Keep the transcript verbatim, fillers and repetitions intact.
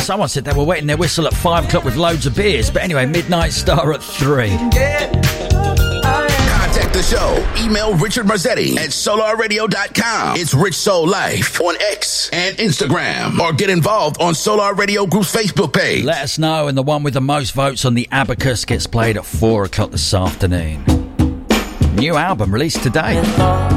Someone said they were wetting their whistle at five o'clock with loads of beers. But anyway, Midnight Star at three. Contact the show. Email Richard Marzetti at solar radio dot com. It's Rich Soul Life on X and Instagram. Or get involved on Solar Radio Group's Facebook page. Let us know, and the one with the most votes on the Abacus gets played at four o'clock this afternoon. New album released today.